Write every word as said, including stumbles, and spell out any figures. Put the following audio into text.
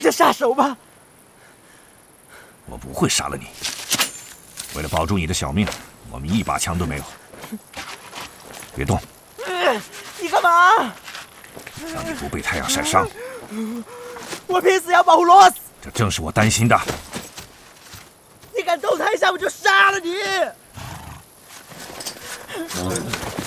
这杀手吗？ 我不会杀了你。为了保住你的小命，我们一把枪都没有。别动！ 你干嘛？ 让你不被太阳晒伤。 我拼死要保护罗斯。 这正是我担心的。 你敢动他一下，我就杀了你！